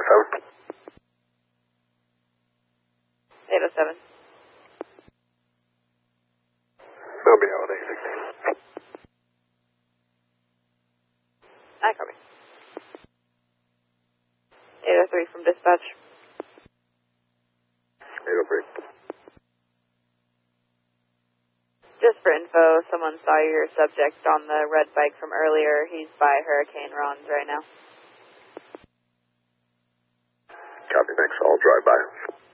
807. 807. I'll be out at 816. I copy. 803 from dispatch. 803. Just for info, someone saw your subject on the red bike from earlier. He's by Hurricane Ron's right now. Copy, thanks. I'll drive by.